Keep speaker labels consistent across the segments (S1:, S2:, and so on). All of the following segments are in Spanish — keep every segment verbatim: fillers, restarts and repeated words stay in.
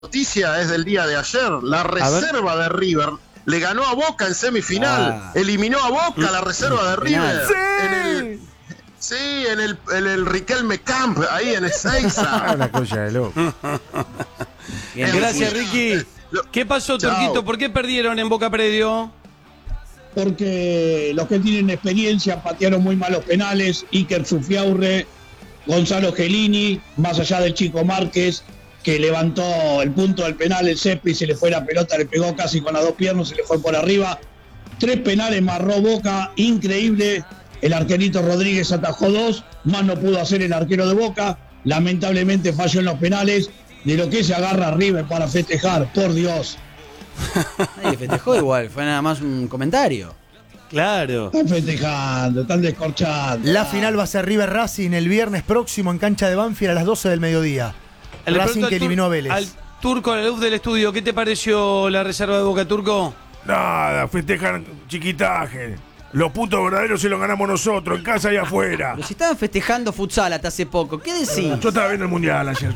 S1: noticia es del día de ayer. La reserva de River le ganó a Boca en semifinal. Ah. Eliminó a Boca la reserva de River.
S2: ¡Sí!
S1: En el, sí, en el, en el Riquelme Camp, ahí en Ezeiza.
S2: Una cosa de loco.
S3: Gracias, Ricky. ¿Qué pasó, Turquito? ¿Por qué perdieron en Boca Predio?
S4: Porque los que tienen experiencia patearon muy malos penales. Iker Zufiaurre, Gonzalo Gelini, más allá del Chico Márquez, que levantó el punto del penal, el Cepi, se le fue la pelota, le pegó casi con las dos piernas, se le fue por arriba. Tres penales marró Boca, increíble. El arquerito Rodríguez atajó dos, más no pudo hacer el arquero de Boca. Lamentablemente falló en los penales. De lo que se agarra River para festejar, por Dios.
S5: Nadie festejó igual, fue nada más un comentario.
S3: Claro.
S4: Están festejando, están descorchando.
S2: La final va a ser River Racing el viernes próximo en cancha de Banfield a las doce del mediodía.
S3: El
S2: Racing que eliminó a Vélez.
S3: Al Turco, a la luz del estudio, ¿qué te pareció la reserva de Boca, Turco?
S6: Nada, festejan chiquitaje. Los puntos verdaderos se los ganamos nosotros, en casa y afuera.
S5: Pero si estaban festejando futsal hasta hace poco, ¿qué decís?
S6: Yo estaba viendo el mundial ayer.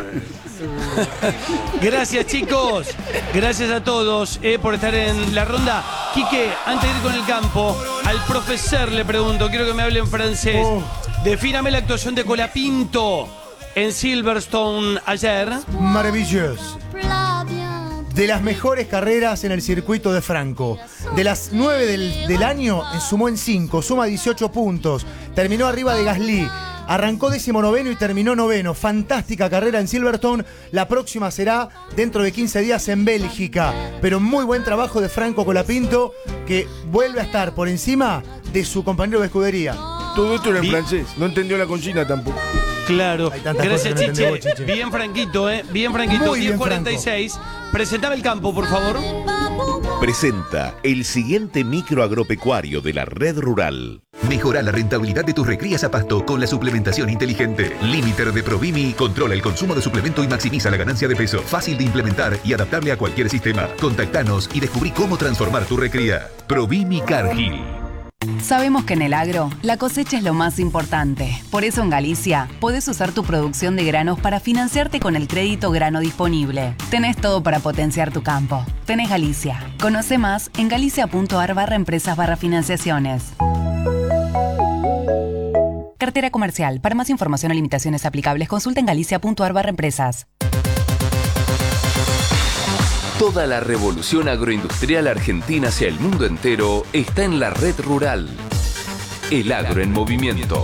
S3: Gracias, chicos. Gracias a todos eh, por estar en la ronda. Quique, antes de ir con el campo, al profesor le pregunto, quiero que me hable en francés. Oh. Defíname la actuación de Colapinto en Silverstone ayer.
S2: Maravilloso. De las mejores carreras en el circuito de Franco. De las nueve del, del año, sumó en cinco, suma dieciocho puntos. Terminó arriba de Gasly. Arrancó décimo noveno y terminó noveno. Fantástica carrera en Silverstone. La próxima será dentro de quince días en Bélgica. Pero muy buen trabajo de Franco Colapinto, que vuelve a estar por encima de su compañero de escudería.
S6: Todo esto era en francés. No entendió la conchina tampoco.
S3: Claro. Gracias,
S2: no
S3: Chiche.
S2: vos, Chiche.
S3: Bien franquito, ¿eh? Bien franquito.
S2: Muy bien
S3: diez cuarenta y seis. Presentame el campo, por favor.
S7: Presenta el siguiente micro agropecuario de la Red Rural.
S8: Mejora la rentabilidad de tus recrías a pasto con la suplementación inteligente. Limiter de Provimi controla el consumo de suplemento y maximiza la ganancia de peso. Fácil de implementar y adaptable a cualquier sistema. Contactanos y descubrí cómo transformar tu recría. Provimi Cargill.
S9: Sabemos que en el agro, la cosecha es lo más importante. Por eso en Galicia, podés usar tu producción de granos para financiarte con el crédito grano disponible. Tenés todo para potenciar tu campo. Tenés Galicia. Conoce más en galicia.ar barra empresas barra financiaciones. Cartera comercial. Para más información o limitaciones aplicables, consulta en galicia.ar barra empresas.
S10: Toda la revolución agroindustrial argentina hacia el mundo entero está en la Red Rural. El agro en movimiento.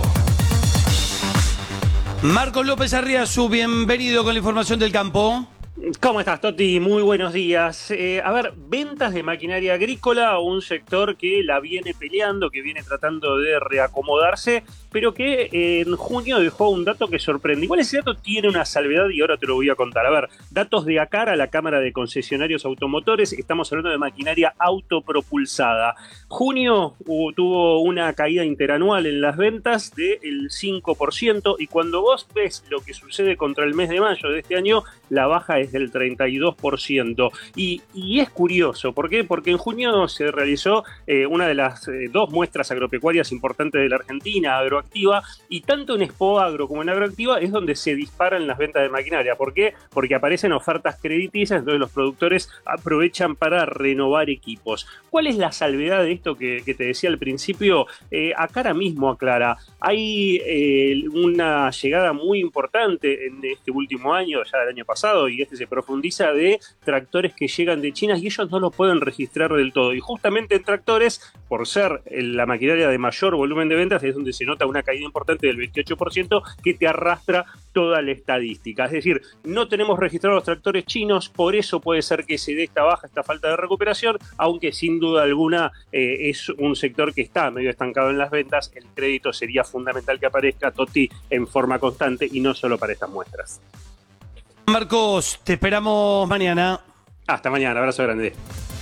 S3: Marcos López Arriazu, bienvenido con la información del campo.
S11: ¿Cómo estás, Toti? Muy buenos días. Eh, a ver, ventas de maquinaria agrícola, un sector que la viene peleando, que viene tratando de reacomodarse, pero que eh, en junio dejó un dato que sorprende. Igual ese dato tiene una salvedad y ahora te lo voy a contar. A ver, datos de ACAR, la Cámara de Concesionarios Automotores, estamos hablando de maquinaria autopropulsada. Junio uh, tuvo una caída interanual en las ventas del cinco por ciento y cuando vos ves lo que sucede contra el mes de mayo de este año, la baja es del treinta y dos por ciento. Y, y es curioso, ¿por qué? Porque en junio se realizó eh, una de las eh, dos muestras agropecuarias importantes de la Argentina, Agroactiva, y tanto en Expo Agro como en Agroactiva es donde se disparan las ventas de maquinaria. ¿Por qué? Porque aparecen ofertas crediticias, entonces los productores aprovechan para renovar equipos. ¿Cuál es la salvedad de esto que, que te decía al principio? Eh, Acara mismo aclara, hay eh, una llegada muy importante en este último año, ya del año pasado, y este se profundiza, de tractores que llegan de China y ellos no los pueden registrar del todo. Y justamente en tractores, por ser la maquinaria de mayor volumen de ventas, es donde se nota una caída importante del veintiocho por ciento que te arrastra toda la estadística. Es decir, no tenemos registrados los tractores chinos, por eso puede ser que se dé esta baja, esta falta de recuperación, aunque sin duda alguna eh, es un sector que está medio estancado en las ventas. El crédito sería fundamental que aparezca, Toti, en forma constante y no solo para estas muestras.
S3: Marcos, te esperamos mañana.
S11: Hasta mañana, abrazo grande.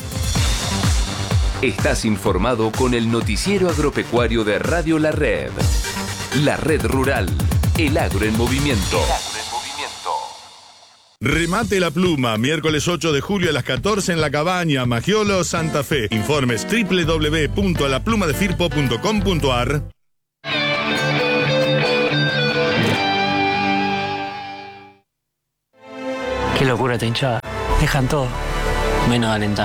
S10: Estás informado con el noticiero agropecuario de Radio La Red. La Red Rural, el agro en movimiento. El agro en movimiento.
S12: Remate la pluma, miércoles ocho de julio a las catorce en La Cabaña, Magiolo, Santa Fe. Informes doble u doble u doble u punto la pluma de firpo punto com punto a r.
S13: Que locura esta hinchada. Dejan todo, menos de alentar.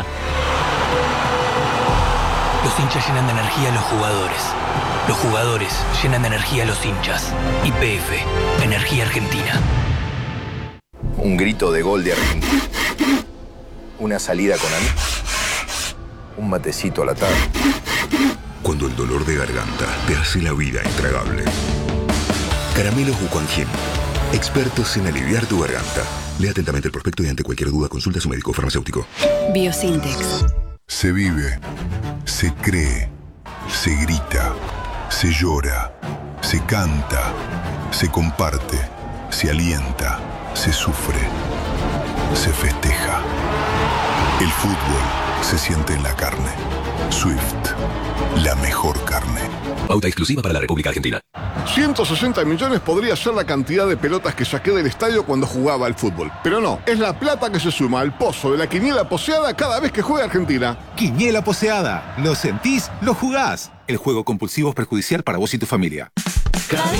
S14: Los hinchas llenan de energía a los jugadores. Los jugadores llenan de energía a los hinchas. Y P F, Energía Argentina.
S15: Un grito de gol de Argentina. Una salida con amigos. Un matecito a la tarde.
S8: Cuando el dolor de garganta te hace la vida intragable. Caramelos Wuquanjin. Expertos en aliviar tu garganta. Lea atentamente el prospecto y ante cualquier duda consulta a su médico farmacéutico.
S9: Biosintex.
S16: Se vive, se cree, se grita, se llora, se canta, se comparte, se alienta, se sufre, se festeja. El fútbol se siente en la carne. Swift, la mejor carne.
S8: Pauta exclusiva para la República Argentina.
S17: ciento sesenta millones podría ser la cantidad de pelotas que saqué del estadio cuando jugaba al fútbol. Pero no, es la plata que se suma al pozo de la quiniela poseada cada vez que juega Argentina.
S18: Quiniela poseada. Lo sentís, lo jugás. El juego compulsivo es perjudicial para vos y tu familia.